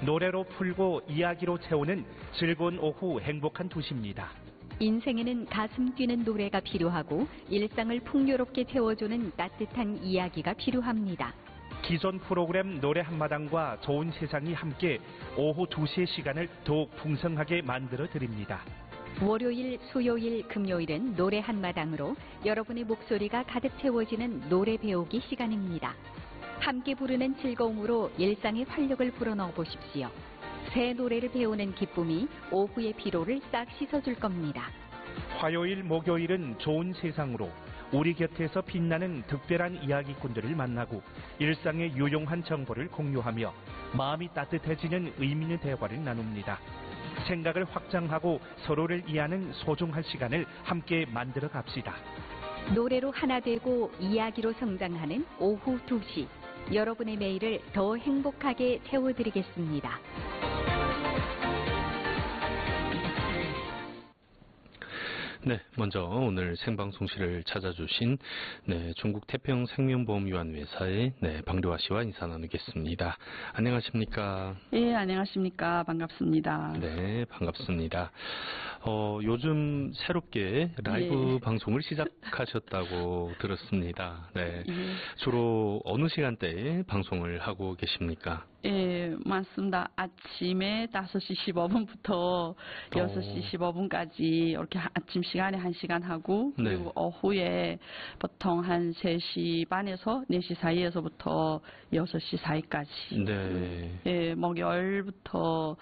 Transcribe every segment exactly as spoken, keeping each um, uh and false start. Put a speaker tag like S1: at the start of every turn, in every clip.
S1: 노래로 풀고 이야기로 채우는 즐거운 오후 행복한 두 시입니다.
S2: 인생에는 가슴 뛰는 노래가 필요하고 일상을 풍요롭게 채워주는 따뜻한 이야기가 필요합니다.
S1: 기존 프로그램 노래 한마당과 좋은 세상이 함께 오후 두 시의 시간을 더욱 풍성하게 만들어 드립니다.
S2: 월요일, 수요일, 금요일은 노래 한마당으로 여러분의 목소리가 가득 채워지는 노래 배우기 시간입니다. 함께 부르는 즐거움으로 일상의 활력을 불어넣어 보십시오. 새 노래를 배우는 기쁨이 오후의 피로를 싹 씻어줄 겁니다.
S1: 화요일, 목요일은 좋은 세상으로 우리 곁에서 빛나는 특별한 이야기꾼들을 만나고 일상의 유용한 정보를 공유하며 마음이 따뜻해지는 의미 있는 대화를 나눕니다. 생각을 확장하고 서로를 이해하는 소중한 시간을 함께 만들어 갑시다.
S2: 노래로 하나 되고 이야기로 성장하는 오후 두 시. 여러분의 매일을 더 행복하게 채워드리겠습니다.
S3: 네, 먼저 오늘 생방송실을 찾아주신 네, 중국 태평 생명보험유한회사의 네, 방류아 씨와 인사 나누겠습니다. 안녕하십니까?
S4: 예, 안녕하십니까? 반갑습니다.
S3: 네, 반갑습니다. 어, 요즘 새롭게 라이브
S4: 예.
S3: 방송을 시작하셨다고 들었습니다. 네,
S4: 예.
S3: 주로 어느 시간대에 방송을 하고 계십니까?
S4: 예, 맞습니다. 아침에 다섯 시 십오 분부터 여섯 시 십오 분까지 이렇게 아침 시간에 한 시간 하고 그리고
S3: 네.
S4: 오후에 보통 한 세 시 반에서 네 시 사이에서부터 여섯 시 사이까지.
S3: 네.
S4: 예, 목요일부터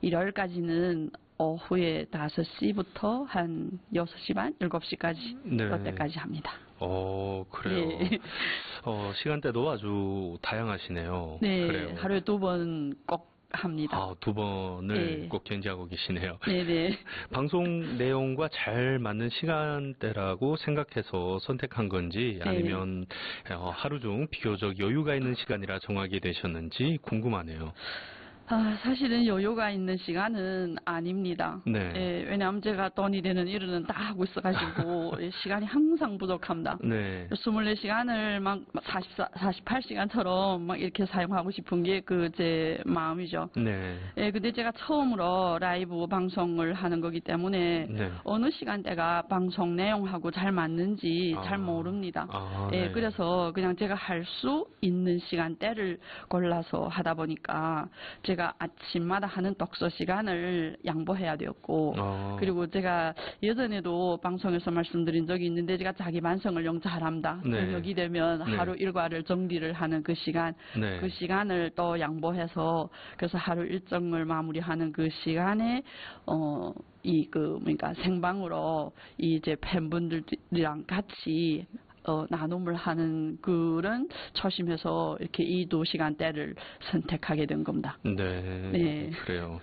S4: 일요일까지는 오후에 다섯 시부터 한 여섯 시 반, 일곱 시까지
S3: 네.
S4: 그때까지 합니다.
S3: 어, 그래요.
S4: 예.
S3: 어, 시간대도 아주 다양하시네요.
S4: 네,
S3: 그래요.
S4: 하루에 두 번 꼭 합니다.
S3: 아, 두 번을
S4: 네.
S3: 꼭 견지하고 계시네요.
S4: 네네.
S3: 방송 내용과 잘 맞는 시간대라고 생각해서 선택한 건지 아니면 어, 하루 중 비교적 여유가 있는 시간이라 정하게 되셨는지 궁금하네요.
S4: 아, 사실은 여유가 있는 시간은 아닙니다.
S3: 네.
S4: 예, 왜냐하면 제가 돈이 되는 일은 다 하고 있어가지고 시간이 항상 부족합니다.
S3: 네.
S4: 이십사 시간을 막 사십사, 사십팔 시간처럼 막 이렇게 사용하고 싶은 게 그 제 마음이죠.
S3: 네.
S4: 예, 근데 제가 처음으로 라이브 방송을 하는 거기 때문에
S3: 네.
S4: 어느 시간대가 방송 내용하고 잘 맞는지
S3: 아.
S4: 잘 모릅니다.
S3: 아,
S4: 예,
S3: 네.
S4: 그래서 그냥 제가 할 수 있는 시간대를 골라서 하다 보니까 제가 아침마다 하는 독서 시간을 양보해야 되었고
S3: 아.
S4: 그리고 제가 예전에도 방송에서 말씀드린 적이 있는데 제가 자기 반성을 영 잘합니다.
S3: 네.
S4: 저녁이 되면
S3: 네.
S4: 하루 일과를 정리를 하는 그 시간
S3: 네.
S4: 그 시간을 또 양보해서 그래서 하루 일정을 마무리하는 그 시간에 어 이 그 그러니까 생방으로 이 이제 팬분들이랑 같이 어, 나눔을 하는 그런 초심에서 이렇게 이 두 시간대를 선택하게 된 겁니다.
S3: 네,
S4: 네.
S3: 그래요.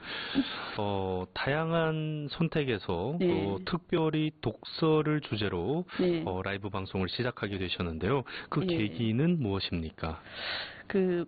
S3: 어, 다양한 선택에서
S4: 네.
S3: 또 특별히 독서를 주제로
S4: 네.
S3: 어, 라이브 방송을 시작하게 되셨는데요. 그
S4: 네.
S3: 계기는 무엇입니까?
S4: 그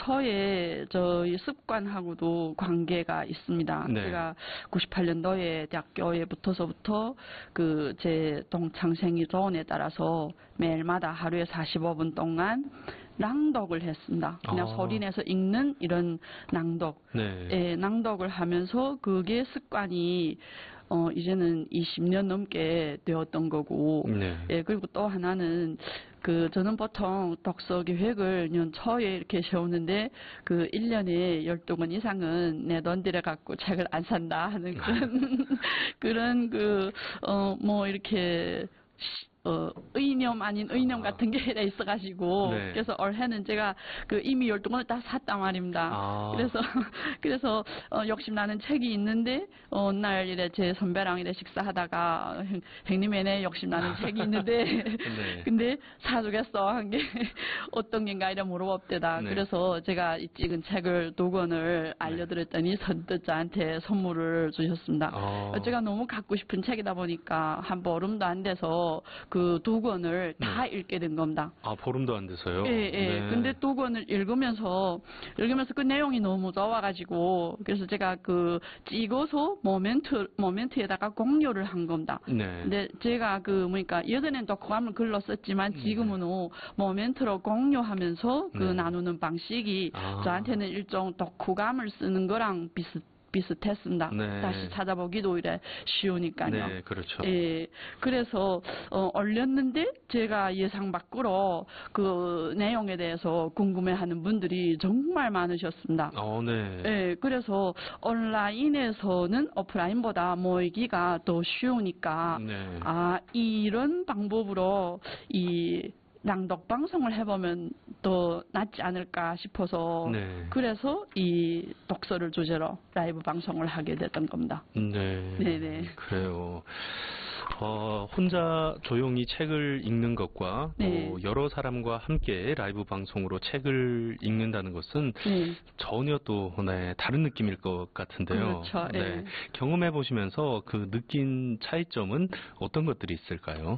S4: 평소에 저희 습관하고도 관계가 있습니다.
S3: 네.
S4: 제가 구십팔 년도에 대학교에 붙어서부터 그 제 동창생이 조언에 따라서 매일마다 하루에 사십오 분 동안 낭독을 했습니다. 그냥
S3: 아.
S4: 소리내서 읽는 이런 낭독.
S3: 네.
S4: 예, 낭독을 하면서 그게 습관이 어 이제는 이십 년 넘게 되었던 거고.
S3: 네.
S4: 예, 그리고 또 하나는 그 저는 보통 독서 계획을 연초에 이렇게 세우는데 그 일 년에 열두 권 이상은 내 돈 들여 갖고 책을 안 산다 하는 그런 그런 그 어 뭐 이렇게 어, 의념 아닌 의념 같은 게 있어가지고,
S3: 네.
S4: 그래서 올해는 제가 그 이미 열두 권을 다 샀단 말입니다.
S3: 아.
S4: 그래서, 그래서, 어, 욕심나는 책이 있는데, 어, 어느 날 이래 제 선배랑 이래 식사하다가, 형, 형님에네 욕심나는 책이 있는데,
S3: 네.
S4: 근데 사주겠어 한 게 어떤 게인가 이래 물어봅대다.
S3: 네.
S4: 그래서 제가 이 찍은 책을 두 권을 알려드렸더니 선뜻 저한테 선물을 주셨습니다.
S3: 아.
S4: 제가 너무 갖고 싶은 책이다 보니까 한 보름도 안 돼서 그 두 권을 다 읽게 된 겁니다.
S3: 아, 보름도 안 돼서요?
S4: 예, 예.
S3: 네.
S4: 근데 두 권을 읽으면서, 읽으면서 그 내용이 너무 좋아가지고, 그래서 제가 그 찍어서 모멘트, 모멘트에다가 공유를 한 겁니다.
S3: 네.
S4: 근데 제가 그, 뭐니까, 예전엔 독후감을 글로 썼지만 지금은 모멘트로 공유하면서 그
S3: 네.
S4: 나누는 방식이
S3: 아.
S4: 저한테는 일종 독후감을 쓰는 거랑 비슷, 비슷했습니다.
S3: 네.
S4: 다시 찾아보기도 오히려 쉬우니까요.
S3: 네, 그렇죠.
S4: 예, 그래서 어, 올렸는데 제가 예상 밖으로 그 내용에 대해서 궁금해하는 분들이 정말 많으셨습니다.
S3: 어, 네.
S4: 예, 그래서 온라인에서는 오프라인보다 모이기가 더 쉬우니까
S3: 네.
S4: 아 이런 방법으로 이 낭독 방송을 해보면 더 낫지 않을까 싶어서
S3: 네.
S4: 그래서 이 독서를 주제로 라이브 방송을 하게 됐던 겁니다.
S3: 네.
S4: 네네.
S3: 그래요. 어, 혼자 조용히 책을 읽는 것과
S4: 네.
S3: 또 여러 사람과 함께 라이브 방송으로 책을 읽는다는 것은
S4: 네.
S3: 전혀 또 네, 다른 느낌일 것 같은데요.
S4: 그렇죠.
S3: 네.
S4: 예.
S3: 경험해 보시면서 그 느낀 차이점은 어떤 것들이 있을까요?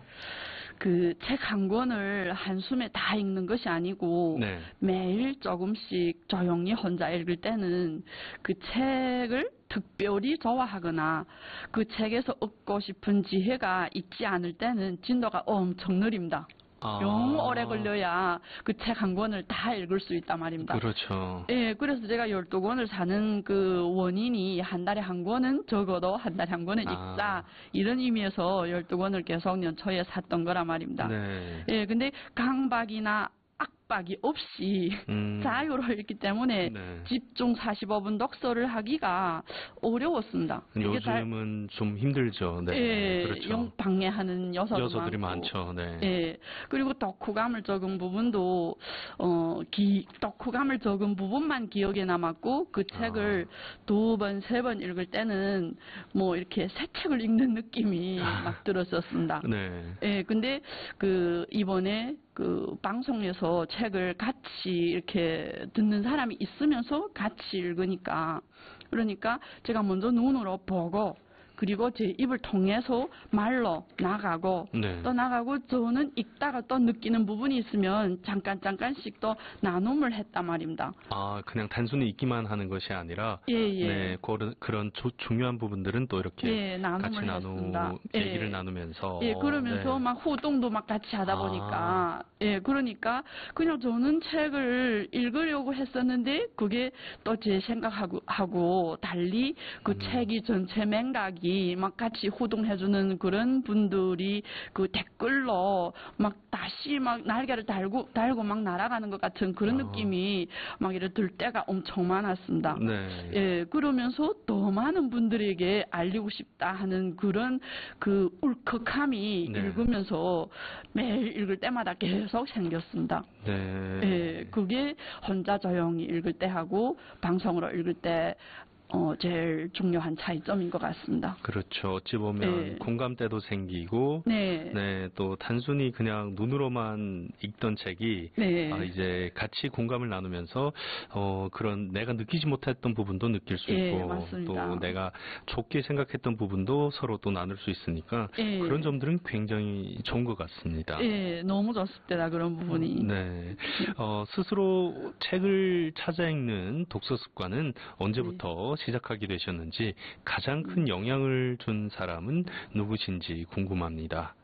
S4: 그 책 한 권을 한숨에 다 읽는 것이 아니고
S3: 네.
S4: 매일 조금씩 조용히 혼자 읽을 때는 그 책을 특별히 좋아하거나 그 책에서 얻고 싶은 지혜가 있지 않을 때는 진도가 엄청 느립니다.
S3: 아.
S4: 영 오래 걸려야 그 책 한 권을 다 읽을 수 있단 말입니다.
S3: 그렇죠.
S4: 예, 그래서 제가 열두 권을 사는 그 원인이 한 달에 한 권은 적어도 한 달에 한 권은 읽자.
S3: 아.
S4: 이런 의미에서 열두 권을 계속 연초에 샀던 거란 말입니다.
S3: 네.
S4: 예, 근데 강박이나 압박이 없이
S3: 음.
S4: 자유로 읽기 때문에
S3: 네.
S4: 집중 사십오 분 독서를 하기가 어려웠습니다. 이게 다-
S3: 요즘은 좀 힘들죠. 네.
S4: 예,
S3: 그렇죠.
S4: 영 방해하는 요소도
S3: 요소들이
S4: 많고.
S3: 많죠. 네.
S4: 예. 그리고 독후감을 적은 부분도, 어, 기, 독후감을 적은 부분만 기억에 남았고, 그 책을
S3: 아.
S4: 두 번, 세 번 읽을 때는, 뭐, 이렇게 새 책을 읽는 느낌이 막 들었었습니다.
S3: 네.
S4: 예, 근데, 그, 이번에, 그, 방송에서 책을 같이 이렇게 듣는 사람이 있으면서 같이 읽으니까, 그러니까 제가 먼저 눈으로 보고, 그리고 제 입을 통해서 말로 나가고
S3: 네.
S4: 또 나가고 저는 읽다가 또 느끼는 부분이 있으면 잠깐 잠깐씩 또 나눔을 했단 말입니다.
S3: 아, 그냥 단순히 읽기만 하는 것이 아니라
S4: 예, 예.
S3: 네, 그런 그런 조- 중요한 부분들은 또 이렇게
S4: 예, 나눔을
S3: 같이 나누
S4: 했습니다.
S3: 얘기를
S4: 예.
S3: 나누면서
S4: 예, 그러면서
S3: 네.
S4: 막互动도 막 같이 하다
S3: 아.
S4: 보니까, 예, 그러니까 그냥 저는 책을 읽으려고 했었는데 그게 또 제 생각하고 하고 달리 그
S3: 음.
S4: 책이 전체 맥락이 막 같이互动해주는 그런 분들이 그 댓글로 막 다시 막 날개를 달고 달고 막 날아가는 것 같은 그런
S3: 아.
S4: 느낌이 막 이래 들 때가 엄청 많았습니다.
S3: 네.
S4: 예, 그러면서 더 많은 분들에게 알리고 싶다 하는 그런 그 울컥함이
S3: 네.
S4: 읽으면서 매일 읽을 때마다 계속 생겼습니다.
S3: 네.
S4: 예, 그게 혼자 조용히 읽을 때 하고 방송으로 읽을 때 어, 제일 중요한 차이점인 것 같습니다.
S3: 그렇죠. 어찌 보면
S4: 네.
S3: 공감대도 생기고
S4: 네.
S3: 네, 또 단순히 그냥 눈으로만 읽던 책이
S4: 네.
S3: 아, 이제 같이 공감을 나누면서 어, 그런 내가 느끼지 못했던 부분도 느낄 수
S4: 예,
S3: 있고
S4: 맞습니다.
S3: 또 내가 좋게 생각했던 부분도 서로 또 나눌 수 있으니까
S4: 예.
S3: 그런 점들은 굉장히 좋은 것 같습니다.
S4: 예, 너무 좋습니다. 그런 부분이.
S3: 네, 어, 스스로 책을 찾아 읽는 독서 습관은 언제부터 시작하게 되셨는지 가장 큰 영향을 준 사람은 누구신지 궁금합니다.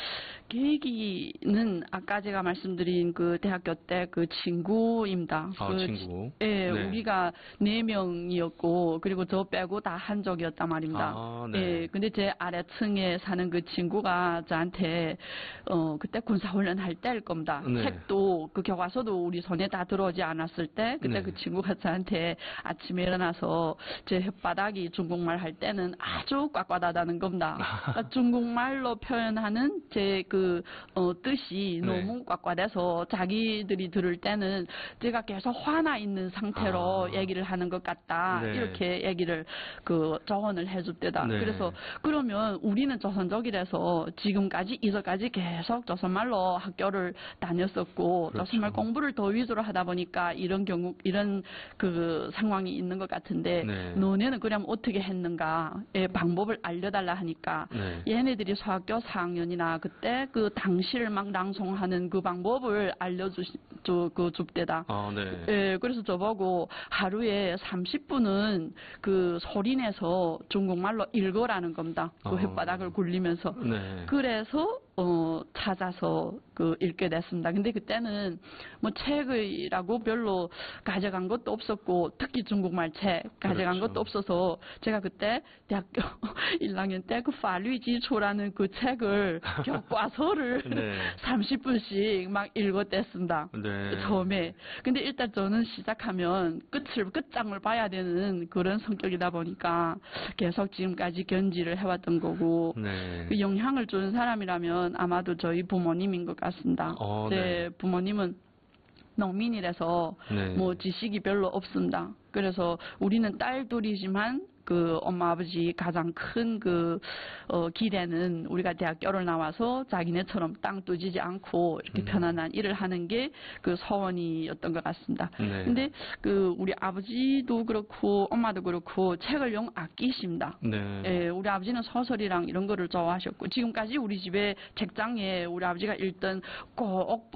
S4: 계기는 아까 제가 말씀드린 그 대학교 때 그 친구입니다.
S3: 아,
S4: 그
S3: 친구.
S4: 예,
S3: 네.
S4: 우리가 네 명이었고 그리고 저 빼고 다 한족이었단 말입니다.
S3: 아, 네.
S4: 예, 근데 제 아래층에 사는 그 친구가 저한테 어 그때 군사훈련 할 때일 겁니다.
S3: 네.
S4: 책도 그 교과서도 우리 손에 다 들어오지 않았을 때 그때
S3: 네.
S4: 그 친구가 저한테 아침에 일어나서 제 혓바닥이 중국말 할 때는 아주 꽉꽉하다는 겁니다. 그러니까 중국말로 표현하는 제 그 어, 뜻이
S3: 네.
S4: 너무 꽉꽉해서 자기들이 들을 때는 제가 계속 화나 있는 상태로
S3: 아.
S4: 얘기를 하는 것 같다.
S3: 네.
S4: 이렇게 얘기를 그 조언을 해줄 때다.
S3: 네.
S4: 그래서 그러면 우리는 조선족이라서 지금까지 이전까지 계속 조선말로 학교를 다녔었고
S3: 그렇죠.
S4: 조선말 공부를 더 위주로 하다 보니까 이런 경우 이런 그 상황이 있는 것 같은데
S3: 네.
S4: 너네는 그럼 어떻게 했는가의 방법을 알려달라 하니까
S3: 네.
S4: 얘네들이 소학교 사 학년이나 그때 그 당시를 막 낭송하는 그 방법을 알려주시, 저, 그 줍대다.
S3: 아, 네.
S4: 예, 그래서 저보고 하루에 삼십 분은 그 소리내서 중국말로 읽어라는 겁니다. 그
S3: 어.
S4: 혓바닥을 굴리면서.
S3: 네.
S4: 그래서 어, 찾아서 그 읽게 됐습니다. 근데 그때는 뭐 책이라고 별로 가져간 것도 없었고, 특히 중국말 책 가져간
S3: 그렇죠.
S4: 것도 없어서 제가 그때 대학교 일 학년 때 그 파류지초라는 그 책을 교과서를
S3: 네.
S4: 삼십 분씩 막 읽었댔습니다.
S3: 네.
S4: 처음에. 근데 일단 저는 시작하면 끝을, 끝장을 봐야 되는 그런 성격이다 보니까 계속 지금까지 견지를 해왔던 거고,
S3: 네.
S4: 그 영향을 주는 사람이라면 아마도 저희 부모님인 것 같습니다.
S3: 어,
S4: 제
S3: 네.
S4: 부모님은 농민이라서
S3: 네.
S4: 뭐 지식이 별로 없습니다. 그래서 우리는 딸 둘이지만 그 엄마 아버지 가장 큰 그 어, 기대는 우리가 대학교를 나와서 자기네처럼 땅 뚜지지 않고 이렇게
S3: 음.
S4: 편안한 일을 하는 게 그 소원이었던 것 같습니다.
S3: 네.
S4: 근데 그 우리 아버지도 그렇고 엄마도 그렇고 책을 영 아끼십니다.
S3: 네.
S4: 예, 우리 아버지는 소설이랑 이런 거를 좋아하셨고, 지금까지 우리 집에 책장에 우리 아버지가 읽던 꼭